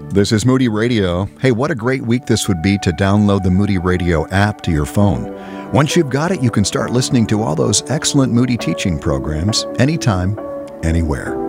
This is Moody Radio. Hey, what a great week this would be to download the Moody Radio app to your phone. Once you've got it, you can start listening to all those excellent Moody teaching programs anytime, anywhere.